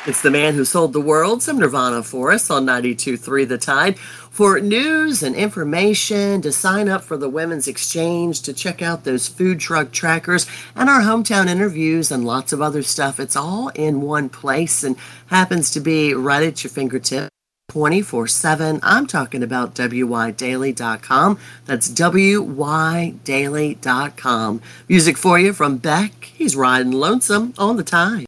It's the man who sold the world, some Nirvana for us on 92.3 The Tide. For news and information, to sign up for the Women's Exchange, to check out those food truck trackers and our hometown interviews and lots of other stuff, it's all in one place and happens to be right at your fingertips. 24/7. I'm talking about WYDaily.com. That's WYDaily.com. Music for you from Beck. He's riding lonesome on the Tide.